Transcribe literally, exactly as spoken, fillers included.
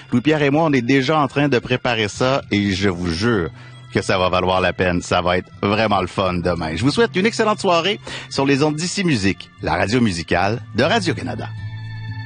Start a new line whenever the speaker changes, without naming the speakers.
Louis-Pierre et moi, on est déjà en train de préparer ça et je vous jure que ça va valoir la peine. Ça va être vraiment le fun demain. Je vous souhaite une excellente soirée sur les ondes d'Ici Musique, la radio musicale de Radio-Canada.